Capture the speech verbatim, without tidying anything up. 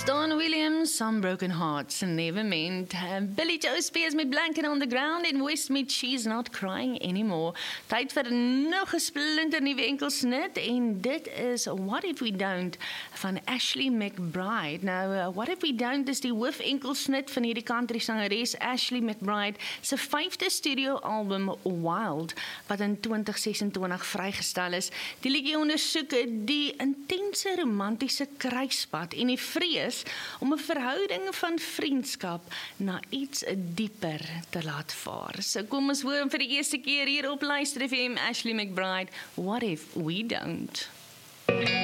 Don Williams, Some Broken Hearts Never Meant. Uh, Billy Joe Spears met Blanket on the Ground en Westmead She's Not Crying Anymore. Tyd vir nog 'n splinter nuwe enkelsnit en dit is What If We Don't van Ashley McBryde. Nou, uh, What If We Don't is die hoof-enkelsnit van hierdie country sangeres Ashley McBryde se vyfde studioalbum Wild wat in twintig sesentwintig vrygestel is. Die liedjie ondersoek die intense romantiese kruispad en die vrees om 'n verhouding van vriendskap na iets dieper te laat vaar. So kom ons hoor hom vir die eerste keer hier op Luister F M, Ashley McBryde, What If We Don't?